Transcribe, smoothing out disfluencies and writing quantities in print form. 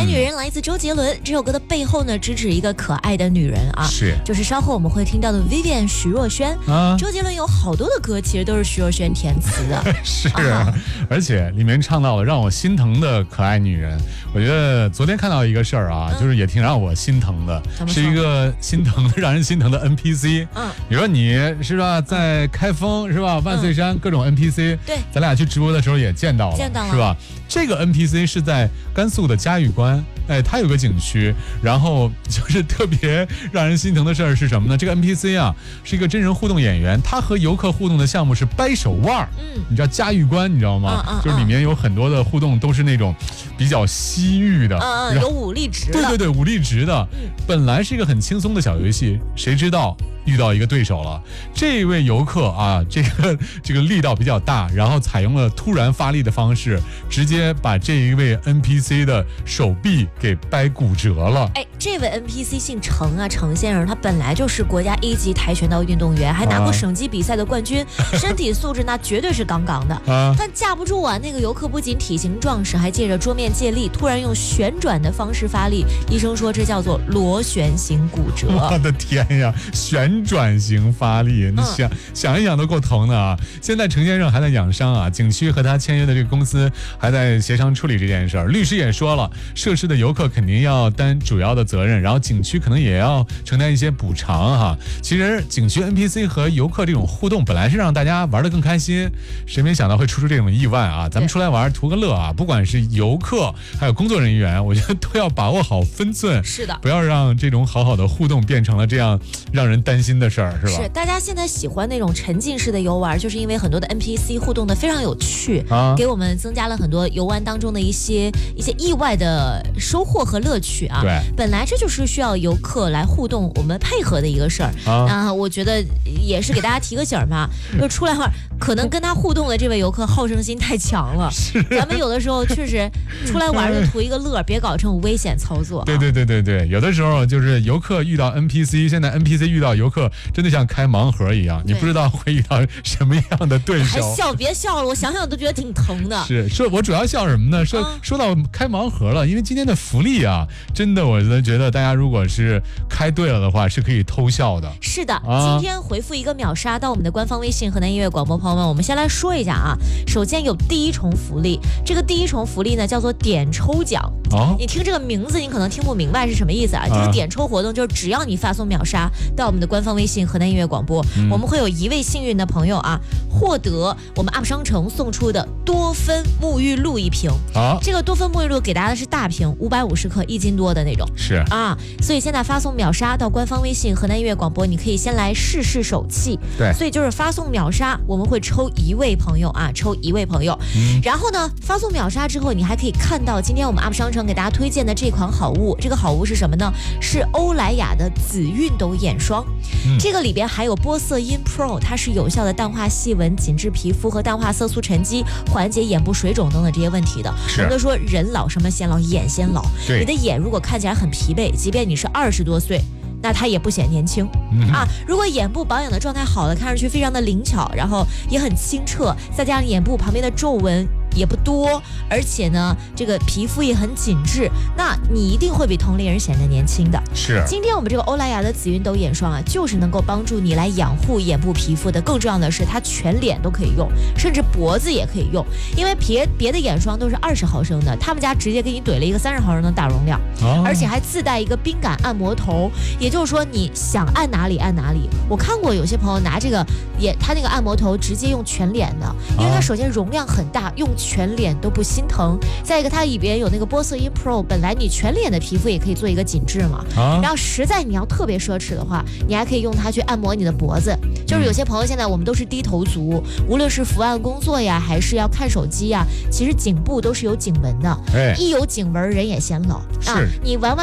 女人来自周杰伦，这首歌的背后呢，直指一个可爱的女人啊，就是稍后我们会听到的 Vivian 徐若瑄啊。周杰伦有好多的歌其实都是徐若瑄填词的， 是，而且里面唱到了让我心疼的可爱女人。我觉得昨天看到一个事儿啊，就是也挺让我心疼的，是一个心疼的让人心疼的 NPC。你说你是吧，在开封是吧，万岁山各种 NPC， 对， 咱俩去直播的时候也见到了，是吧？这个 NPC 是在甘肃的嘉峪关，它有个景区，然后就是特别让人心疼的事儿是什么呢？这个 NPC 啊是一个真人互动演员，他和游客互动的项目是掰手腕。你知道嘉峪关你知道吗？就是里面有很多的互动都是那种比较西域的， 有武力值的， 对，武力值的。本来是一个很轻松的小游戏，谁知道遇到一个对手了。这位游客啊，这个力道比较大，然后采用了突然发力的方式，直接把这一位 NPC 的手臂给掰骨折了。 这位 NPC 姓程啊，程先生，他本来就是国家1级跆拳道运动员，还拿过省级比赛的冠军，身体素质那绝对是杠杠的。但架不住啊，那个游客不仅体型壮实，还借着桌面借力，突然用旋转的方式发力。医生说这叫做螺旋形骨折。 我的天呀，旋转型发力，你想一想都够疼的啊！现在程先生还在养伤啊，景区和他签约的这个公司还在协商处理这件事儿。律师也说了，涉事的游客肯定要担主要的责任，然后景区可能也要承担一些补偿哈。其实景区 NPC 和游客这种互动本来是让大家玩得更开心，谁没想到会出这种意外啊！咱们出来玩图个乐啊，不管是游客还有工作人员，我觉得都要把握好分寸， 是的， 不要让这种好的互动变成了这样让人担心的事儿，是吧？ 是，大家现在喜欢那种沉浸式的游玩，就是因为很多的 NPC 互动的非常有趣啊，给我们增加了很多游玩当中的一些意外的收获和乐趣啊。 对， 本来这就是需要游客来互动，我们配合的一个事儿啊。我觉得也是给大家提个醒嘛，就出来玩，可能跟他互动的这位游客好胜心太强了，咱们有的时候确实出来玩就图一个乐，别搞成危险操作。 对，有的时候就是游客遇到 NPC， 现在 NPC 遇到游客，真的像开盲盒一样，你不知道会遇到什么样的对手。 还笑，别笑了，我想想都觉得挺疼的。 是，我主要笑什么呢？说到开盲盒了，因为今天的福利啊，真的我觉得大家如果是开对了的话，是可以偷笑的。 是的，今天回复一个秒杀到我们的官方微信河南音乐广播，朋友们，我们先来说一下啊。首先有第一重福利，这个第一重福利呢叫做点抽奖。你听这个名字，你可能听不明白是什么意思啊？这个点抽活动就是只要你发送秒杀到我们的官方微信河南音乐广播，我们会有1位幸运的朋友啊，获得我们 UP 商城送出的多芬沐浴露1瓶。这个多芬沐浴露给大家的是大瓶，550克，1斤多的那种。 是啊， 所以现在发送秒杀到官方微信河南音乐广播，你可以先来试手气。 对， 所以就是发送秒杀，我们会抽1位朋友啊，抽1位朋友。然后呢，发送秒杀之后，你还可以看到今天我们 UP 商城给大家推荐的这款好物。这个好物是什么呢？是欧莱雅的紫熨斗眼霜。这个里边还有玻色因 Pro， 它是有效的淡化细纹、紧致皮肤和淡化色素沉积，缓解眼部水肿等等这些问题的。我们都说人老什么先老，眼先老。你的眼如果看起来很疲惫，即便你是20多岁，那它也不显年轻啊。如果眼部保养的状态好了，看上去非常的灵巧，然后也很清澈，再加上眼部旁边的皱纹也不多，而且呢，这个皮肤也很紧致，那你一定会比同龄人显得年轻的。 是， 今天我们这个欧莱雅的紫熨斗眼霜啊，就是能够帮助你来养护眼部皮肤的。更重要的是，它全脸都可以用，甚至脖子也可以用。因为别的眼霜都是20毫升的，他们家直接给你怼了一个30毫升的大容量，而且还自带一个冰感按摩头，也就是说你想按哪里按哪里。我看过有些朋友拿这个他那个按摩头直接用全脸的，因为它首先容量很大，用全脸都不心疼。再一个，它里边有那个玻色因 Pro， 本来你全脸的皮肤也可以做一个紧致嘛。然后实在你要特别奢侈的话，你还可以用它去按摩你的脖子。就是有些朋友现在我们都是低头族，无论是伏案工作呀，还是要看手机呀，其实颈部都是有颈纹的。一有颈纹人也显老啊。你完